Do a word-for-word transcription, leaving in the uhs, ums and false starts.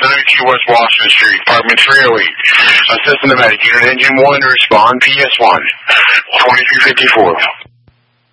seventy-two West Washington Street, apartment three oh eight. Assistant to medic, unit engine one, respond P S one. twenty-three fifty-four.